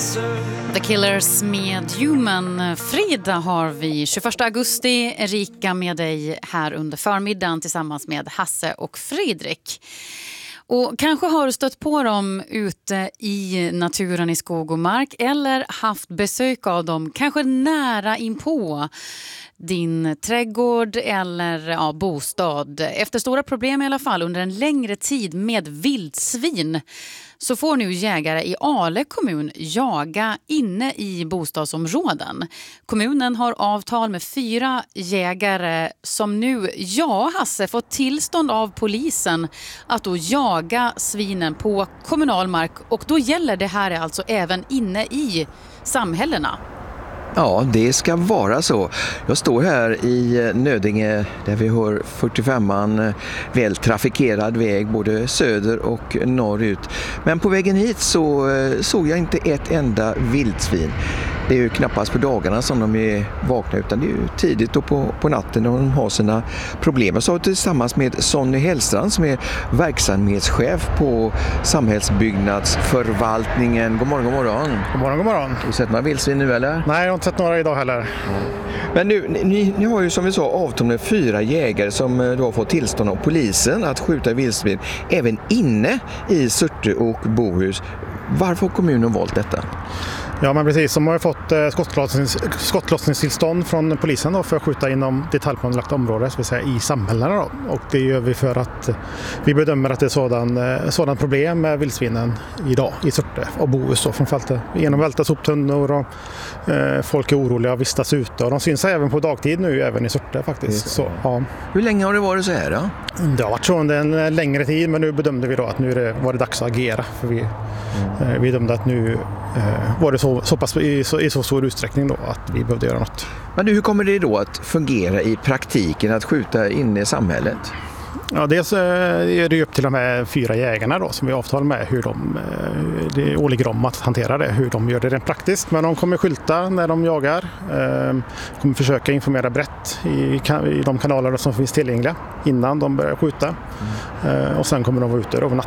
The Killers med Human. Fredag har vi 21 augusti. Erika med dig här under förmiddagen tillsammans med Hasse och Fredrik. Och kanske har du stött på dem ute i naturen i skog och mark eller haft besök av dem kanske nära inpå din trädgård eller bostad. Efter stora problem i alla fall under en längre tid med vildsvin så får nu jägare i Ale kommun jaga inne i bostadsområden. Kommunen har avtal med 4 jägare som nu, Hasse, fått tillstånd av polisen att då jaga svinen på kommunal mark. Och då gäller det här alltså även inne i samhällena. Ja, det ska vara så. Jag står här i Nödinge där vi har 45an väl trafikerad väg både söder och norrut. Men på vägen hit så såg jag inte ett enda vildsvin. Det är ju knappast på dagarna som de är vakna utan det är ju tidigt och på natten och de har sina problem. Jag sa tillsammans med Sonny Hellstrand som är verksamhetschef på samhällsbyggnadsförvaltningen. God morgon, god morgon. God morgon, god morgon. Har du sett några vildsvin nu eller? Nej, jag har inte sett några idag heller. Men nu, ni har ju som vi sa avtal med 4 jägare som då har fått tillstånd av polisen att skjuta vildsvin även inne i Surte och Bohus. Varför har kommunen valt detta? Ja, men precis. De har fått skottlossningstillstånd från polisen då för att skjuta inom detaljplanlagt område, så vill säga i samhällena då. Och det gör vi för att vi bedömer att det är sådan problem med vildsvinen idag i Surte och Bohus. Framförallt genomvälta soptunnor och folk är oroliga att vistas ute. Och de syns även på dagtid nu, även i Surte faktiskt. Så, ja. Hur länge har det varit så här då? Det har varit så under en längre tid, men nu bedömde vi då att nu var det dags att agera. För vi bedömde att nu var det så pass i så stor utsträckning då att vi behövde göra något. Men hur kommer det då att fungera i praktiken att skjuta inne i samhället? Ja, dels är det upp till de här 4 jägarna då som vi avtal med hur det åligger dem att hantera det, hur de gör det rent praktiskt. Men de kommer skylta när de jagar, kommer försöka informera brett i de kanaler som finns tillgängliga innan de börjar skjuta. Och sen kommer de vara ute över natten.